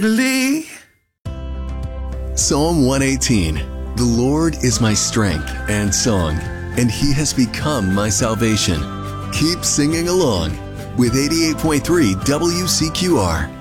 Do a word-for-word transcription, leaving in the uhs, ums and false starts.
Lee. Psalm one eighteen. The Lord is my strength and song, and He has become my salvation. Keep singing along with eighty-eight point three W C Q R.